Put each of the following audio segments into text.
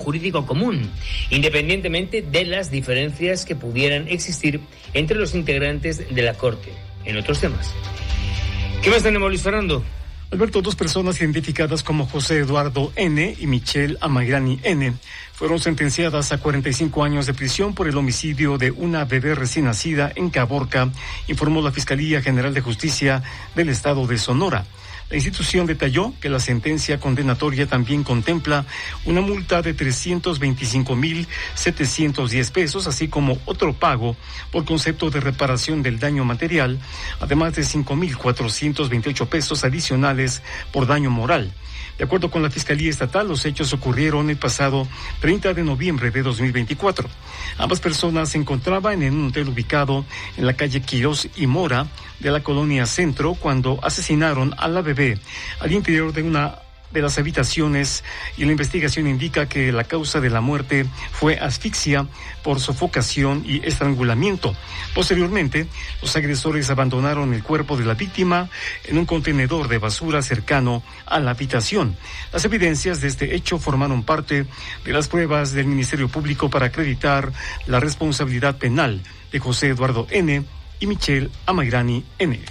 jurídico común, independientemente de las diferencias que pudieran existir entre los integrantes de la Corte en otros temas. ¿Qué más tenemos, Luis Fernando? Alberto, 2 personas identificadas como José Eduardo N. y Michelle Amagrani N. fueron sentenciadas a 45 años de prisión por el homicidio de una bebé recién nacida en Caborca, informó la Fiscalía General de Justicia del Estado de Sonora. La institución detalló que la sentencia condenatoria también contempla una multa de 325,710 pesos, así como otro pago por concepto de reparación del daño material, además de 5,428 pesos adicionales por daño moral. De acuerdo con la Fiscalía Estatal, los hechos ocurrieron el pasado 30 de noviembre de 2024. Ambas personas se encontraban en un hotel ubicado en la calle Quirós y Mora de la colonia Centro cuando asesinaron a la bebé al interior de una de las habitaciones, y la investigación indica que la causa de la muerte fue asfixia por sofocación y estrangulamiento. Posteriormente, los agresores abandonaron el cuerpo de la víctima en un contenedor de basura cercano a la habitación. Las evidencias de este hecho formaron parte de las pruebas del Ministerio Público para acreditar la responsabilidad penal de José Eduardo N. y Michelle Amagrani N.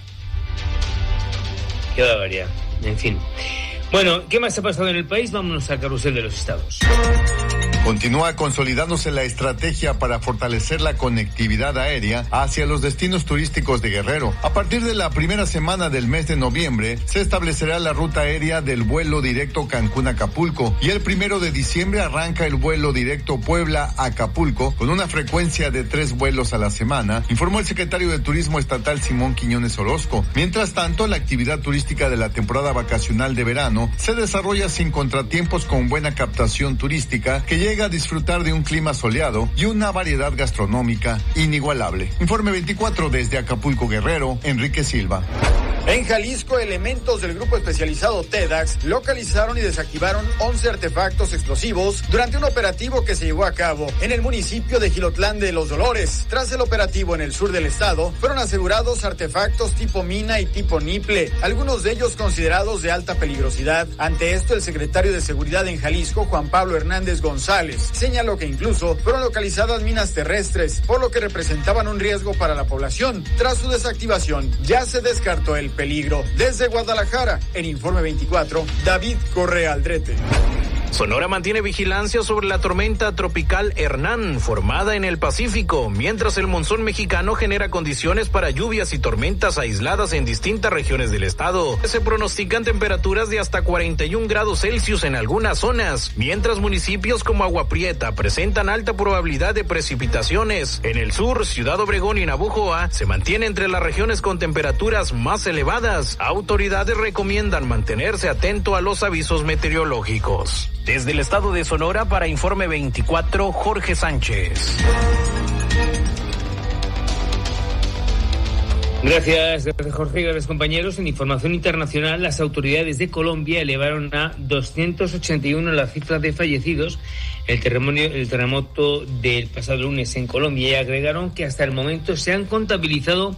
Qué barbaridad. En fin. Bueno, ¿qué más ha pasado en el país? Vámonos al carrusel de los estados. Continúa consolidándose la estrategia para fortalecer la conectividad aérea hacia los destinos turísticos de Guerrero. A partir de la primera semana del mes de noviembre, se establecerá la ruta aérea del vuelo directo Cancún-Acapulco, y el 1 de diciembre arranca el vuelo directo Puebla-Acapulco con una frecuencia de 3 vuelos a la semana, informó el secretario de Turismo Estatal Simón Quiñones Orozco. Mientras tanto, la actividad turística de la temporada vacacional de verano se desarrolla sin contratiempos, con buena captación turística que llega a disfrutar de un clima soleado y una variedad gastronómica inigualable. Informe 24 desde Acapulco, Guerrero, Enrique Silva. En Jalisco, elementos del grupo especializado TEDx localizaron y desactivaron 11 artefactos explosivos durante un operativo que se llevó a cabo en el municipio de Jilotlán de los Dolores. Tras el operativo en el sur del estado, fueron asegurados artefactos tipo mina y tipo niple, algunos de ellos considerados de alta peligrosidad. Ante esto, el secretario de Seguridad en Jalisco, Juan Pablo Hernández González, señaló que incluso fueron localizadas minas terrestres, por lo que representaban un riesgo para la población. Tras su desactivación, ya se descartó el peligro. Desde Guadalajara, en Informe 24, David Correa Aldrete. Sonora mantiene vigilancia sobre la tormenta tropical Hernán, formada en el Pacífico, mientras el monzón mexicano genera condiciones para lluvias y tormentas aisladas en distintas regiones del estado. Se pronostican temperaturas de hasta 41 grados Celsius en algunas zonas, mientras municipios como Agua Prieta presentan alta probabilidad de precipitaciones. En el sur, Ciudad Obregón y Navojoa se mantiene entre las regiones con temperaturas más elevadas. Autoridades recomiendan mantenerse atento a los avisos meteorológicos. Desde el estado de Sonora, para Informe 24, Jorge Sánchez. Gracias, Jorge. Gracias, compañeros. En información internacional, las autoridades de Colombia elevaron a 281 la cifra de fallecidos el terremoto del pasado lunes en Colombia, y agregaron que hasta el momento se han contabilizado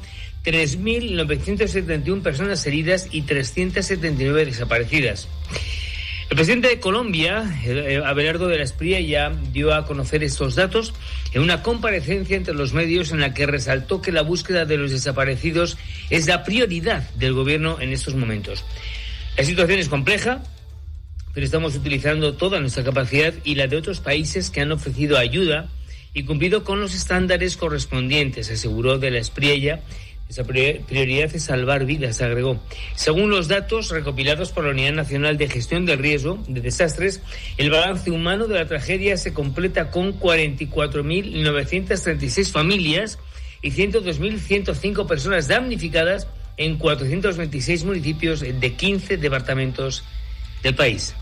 3.971 personas heridas y 379 desaparecidas. El presidente de Colombia, Abelardo de la Espriella, dio a conocer estos datos en una comparecencia entre los medios en la que resaltó que la búsqueda de los desaparecidos es la prioridad del gobierno en estos momentos. La situación es compleja, pero estamos utilizando toda nuestra capacidad y la de otros países que han ofrecido ayuda y cumplido con los estándares correspondientes, aseguró de la Espriella. Esa prioridad es salvar vidas, agregó. Según los datos recopilados por la Unidad Nacional de Gestión del Riesgo de Desastres, el balance humano de la tragedia se completa con 44.936 familias y 102.105 personas damnificadas en 426 municipios de 15 departamentos del país.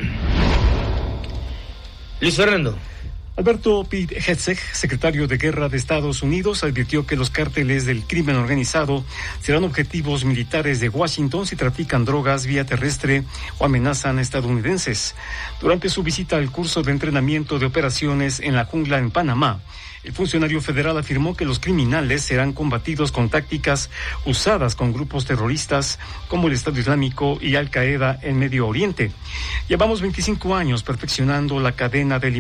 Luis Fernando. Alberto Pete Hegseth, secretario de Guerra de Estados Unidos, advirtió que los cárteles del crimen organizado serán objetivos militares de Washington si trafican drogas vía terrestre o amenazan a estadounidenses. Durante su visita al curso de entrenamiento de operaciones en la jungla en Panamá, el funcionario federal afirmó que los criminales serán combatidos con tácticas usadas con grupos terroristas como el Estado Islámico y Al Qaeda en Medio Oriente. Llevamos 25 años perfeccionando la cadena de